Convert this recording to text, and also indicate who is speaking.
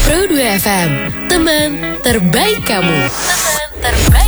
Speaker 1: Pro 2 FM, teman terbaik kamu. Teman terbaik.